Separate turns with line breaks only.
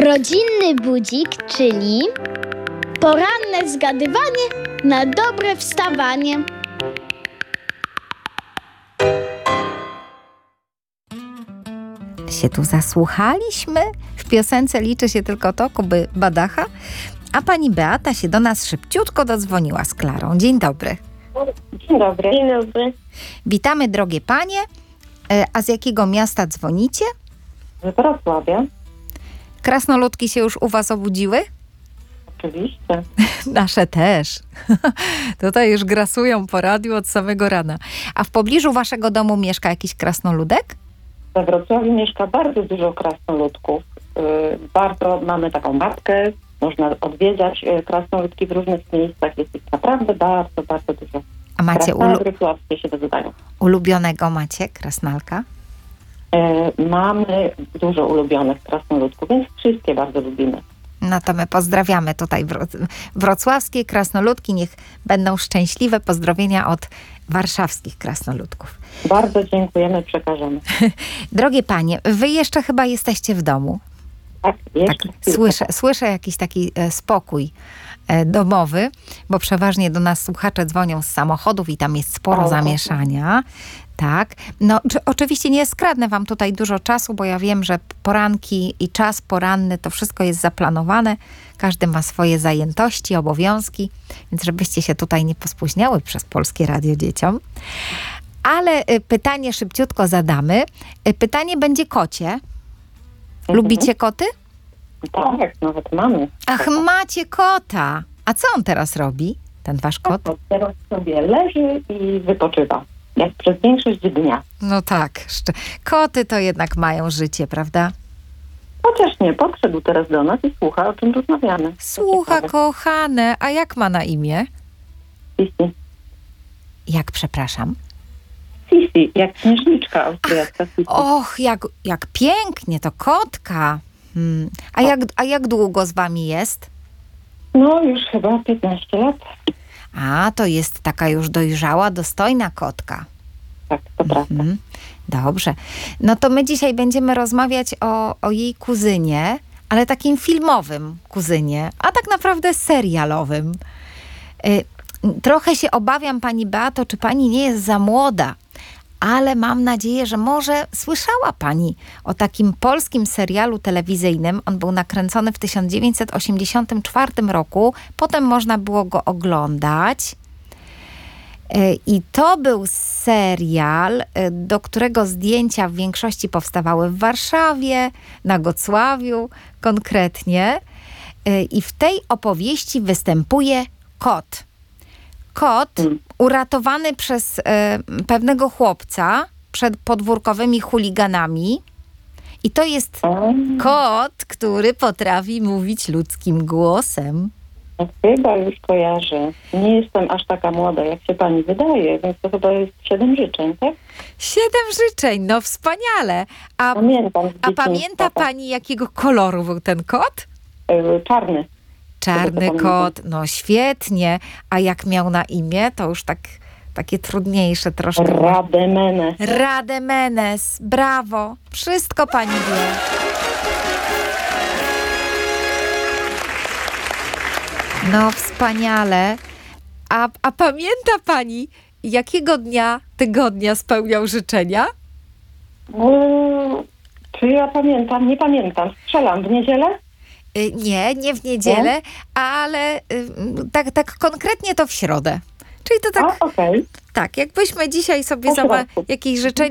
Rodzinny budzik, czyli poranne zgadywanie na dobre wstawanie.
Się tu zasłuchaliśmy. W piosence liczy się tylko to, Kuby Badacha. A pani Beata się do nas szybciutko dodzwoniła z Klarą. Dzień dobry.
Dzień dobry. Dzień dobry.
Witamy, drogie panie. A z jakiego miasta dzwonicie?
Z Wrocławia.
Krasnoludki się już u was obudziły?
Oczywiście.
Nasze też. Tutaj już grasują po radiu od samego rana. A w pobliżu waszego domu mieszka jakiś krasnoludek?
We Wrocławiu mieszka bardzo dużo krasnoludków. Bardzo mamy taką mapkę. Można odwiedzać krasnoludki w różnych miejscach. Jest ich naprawdę bardzo, bardzo dużo.
A macie
wrocławskie się dozywają.
ulubionego macie krasnalka?
Mamy dużo ulubionych krasnoludków, więc wszystkie bardzo lubimy.
No to my pozdrawiamy tutaj wrocławskie krasnoludki. Niech będą szczęśliwe. Pozdrowienia od warszawskich krasnoludków.
Bardzo dziękujemy, przekażemy.
Drogie panie, wy jeszcze chyba jesteście w domu.
Tak,
Słyszę jakiś taki spokój domowy, bo przeważnie do nas słuchacze dzwonią z samochodów i tam jest sporo zamieszania. Tak. No, oczywiście nie skradnę wam tutaj dużo czasu, bo ja wiem, że poranki i czas poranny to wszystko jest zaplanowane. Każdy ma swoje zajętości, obowiązki, więc żebyście się tutaj nie pospóźniały przez Polskie Radio dzieciom. Ale pytanie szybciutko zadamy. Pytanie będzie kocie. Lubicie koty?
Tak, nawet mamy.
Ach, macie kota. A co on teraz robi, ten wasz kot?
Teraz sobie leży i wypoczywa. Jak przez większość dnia.
No tak. Koty to jednak mają życie, prawda?
Chociaż nie, podszedł teraz do nas i słucha, o czym rozmawiamy.
Słucha, kochane. A jak ma na imię?
Sisi.
Jak, przepraszam?
Sisi, jak księżniczka austriacka. Sisi.
Och, jak pięknie, to kotka. A jak długo z wami jest?
No już chyba 15 lat.
A, to jest taka już dojrzała, dostojna kotka.
Tak, to prawda.
Dobrze. No to my dzisiaj będziemy rozmawiać o jej kuzynie, ale takim filmowym kuzynie, a tak naprawdę serialowym. Trochę się obawiam, pani Beato, czy pani nie jest za młoda, ale mam nadzieję, że może słyszała pani o takim polskim serialu telewizyjnym. On był nakręcony w 1984 roku. Potem można było go oglądać. I to był serial, do którego zdjęcia w większości powstawały w Warszawie, na Gocławiu konkretnie. I w tej opowieści występuje kot. Kot uratowany przez pewnego chłopca przed podwórkowymi chuliganami. I to jest kot, który potrafi mówić ludzkim głosem.
Chyba już kojarzę. Nie jestem aż taka młoda, jak się pani wydaje, więc to chyba jest 7 życzeń, tak?
7 życzeń, no wspaniale.
Pamiętam.
A pamięta pani, jakiego koloru był ten kot?
Czarny.
Czarny kot, no świetnie. A jak miał na imię, to już takie trudniejsze troszkę.
Rademenes.
Rademenes, brawo. Wszystko pani wie. No wspaniale. A pamięta pani, jakiego dnia tygodnia spełniał życzenia?
Czy ja pamiętam? Nie pamiętam. Strzelam w niedzielę?
Nie w niedzielę, ale tak konkretnie to w środę. Czyli to tak,
okej.
tak, jakbyśmy dzisiaj sobie jakieś życzenia